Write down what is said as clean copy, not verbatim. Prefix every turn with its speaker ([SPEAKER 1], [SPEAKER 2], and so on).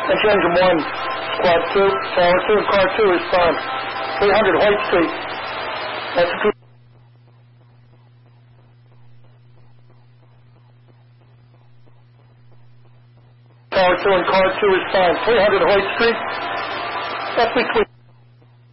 [SPEAKER 1] Engine 1, Squad 2, Tower 2, and Car 2 respond. 300 White Street. That's a Tower 2 and Car 2 respond. 300 White Street. That's between